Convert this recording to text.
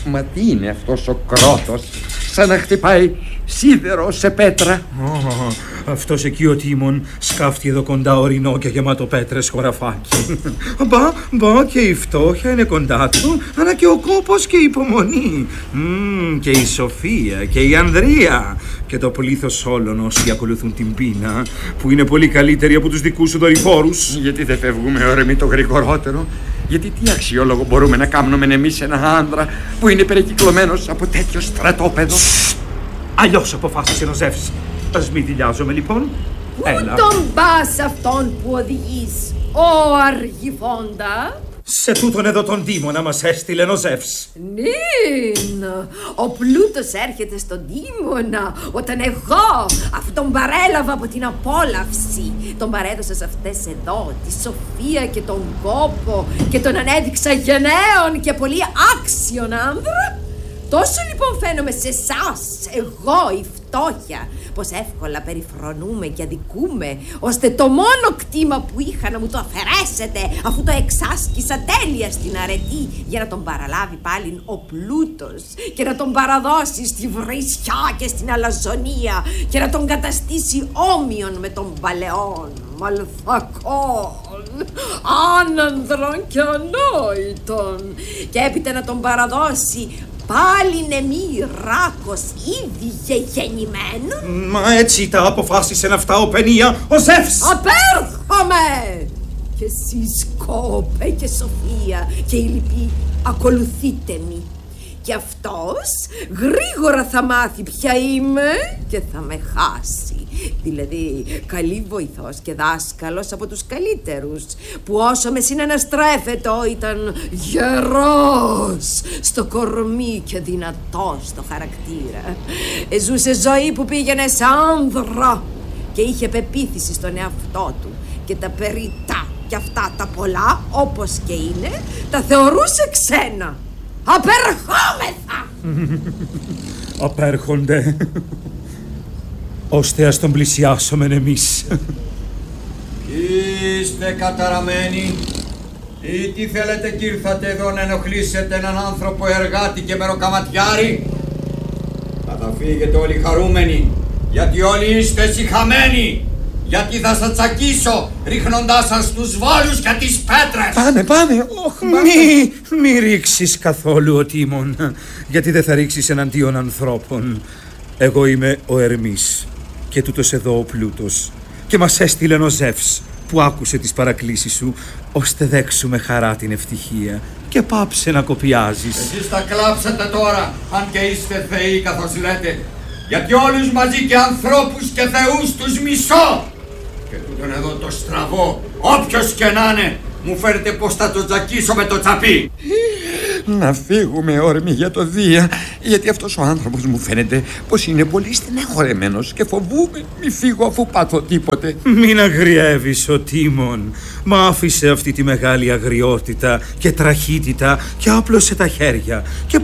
Μα τι είναι αυτός ο κρότος, σαν να χτυπάει σίδερο σε πέτρα. Αυτός εκεί ο Τίμων σκάφτει εδώ κοντά ορεινό και γεμάτο πέτρες χωραφάκι. Μπα και η φτώχεια είναι κοντά του, αλλά και ο κόπος και η υπομονή. Και η Σοφία και η Ανδρεία και το πλήθος όλων όσοι ακολουθούν την πείνα, που είναι πολύ καλύτεροι από τους δικούς σου δορυφόρους. Γιατί δεν φεύγουμε όρεμοι το γρηγορότερο? Γιατί τι αξιόλογο μπορούμε να κάνουμε εμείς ένα άντρα που είναι περικυκλωμένος από τέτοιο στρατόπεδο? Αλλιώς αποφάσισε ο Ζεύς. Ας μην δηλιάζομαι λοιπόν. Πού τον πας αυτόν που οδηγείς, ο Αργυφώντα? Σε τούτον εδώ τον Τίμωνα μας έστειλε ο Ζεύς. Νυν, ο πλούτος έρχεται στον Τίμωνα όταν εγώ αυτόν τον παρέλαβα από την απόλαυση. Τον παρέδωσα σε αυτές εδώ, τη Σοφία και τον κόπο, και τον ανέδειξα γενναίον και πολύ άξιον άνδρα. Τόσο λοιπόν φαίνομαι σε εσάς, εγώ η φτώχεια, πως εύκολα περιφρονούμε και αδικούμε, ώστε το μόνο κτήμα που είχα να μου το αφαιρέσετε, αφού το εξάσκησα τέλεια στην αρετή, για να τον παραλάβει πάλιν ο πλούτος και να τον παραδώσει στη βρισιά και στην αλαζονία και να τον καταστήσει όμοιον με τον παλαιόν, μαλθακόν, άνανδρον και ανόητον, και έπειτα να τον παραδώσει πάλιν εμεί ράκος ήδη γεννημένων. Μα έτσι τα αποφάσισε να φτάω παινία ο Ζεύς. Απέρχομαι! Και εσείς κόπε και Σοφία και οι λοιποί ακολουθείτε μη. Και αυτός γρήγορα θα μάθει ποια είμαι και θα με χάσει. Δηλαδή καλή βοηθός και δάσκαλος από τους καλύτερους, που όσο με συναναστρέφετο ήταν γερός στο κορμί και δυνατός στο χαρακτήρα. Ζούσε ζωή που πήγαινε σε άνδρα και είχε πεποίθηση στον εαυτό του, και τα περιτά και αυτά τα πολλά όπως και είναι τα θεωρούσε ξένα. Απερχόμεθα! Απέρχονται, ώστε ας τον πλησιάσομεν εμείς. Είστε καταραμένοι ή τι θέλετε κι ήρθατε εδώ να ενοχλήσετε έναν άνθρωπο εργάτη και μεροκαματιάρη? Θα τα φύγετε όλοι χαρούμενοι, γιατί όλοι είστε σιχαμένοι, γιατί θα σας τσακίσω ρίχνοντάς σας στους βάλους και τις πέτρες. Πάνε, Μη ρίξεις καθόλου ο Τίμων, γιατί δεν θα ρίξεις εναντίον ανθρώπων. Εγώ είμαι ο Ερμής και τούτος εδώ ο πλούτος, και μας έστειλε ο Ζεύς, που άκουσε τις παρακλήσεις σου, ώστε δέξουμε χαρά την ευτυχία και πάψε να κοπιάζεις. Εσείς θα κλάψετε τώρα, αν και είστε θεοί καθώς λέτε, γιατί όλους μαζί και ανθρώπους και θεούς τους μισώ. Και τούτον εδώ το στραβό, όποιος και να είναι, μου φέρετε πως θα το τζακίσω με το τσαπί. Να φύγουμε όρμοι για το Δία, γιατί αυτός ο άνθρωπος μου φαίνεται πως είναι πολύ στεναχωρεμένος και φοβούμαι μη φύγω αφού πάθω τίποτε. Μην αγριεύεις ο Τίμων. Μ' άφησε αυτή τη μεγάλη αγριότητα και τραχύτητα και άπλωσε τα χέρια και